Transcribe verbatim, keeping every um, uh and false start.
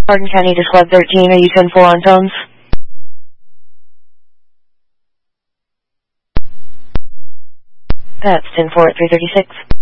Hardin County to Squad thirteen, are you ten four on tones? That's ten four at three thirty-six.